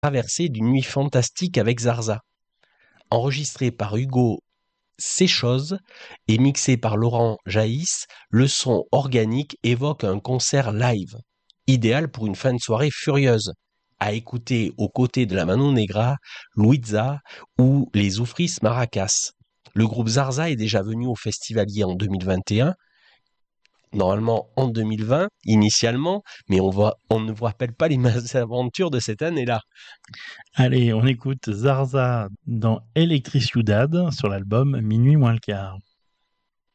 traversée d'une nuit fantastique avec Zarza. Enregistré par Hugo Séchoz et mixé par Laurent Jaïs, le son organique évoque un concert live, idéal pour une fin de soirée furieuse, à écouter aux côtés de la Mano Negra, Louisa ou les Oufris Maracas. Le groupe Zarza est déjà venu au Festivalier en 2021, normalement en 2020 initialement, mais on ne vous rappelle pas les mésaventures de cette année-là. Allez, on écoute Zarza dans Electric Ciudad sur l'album Minuit moins le quart.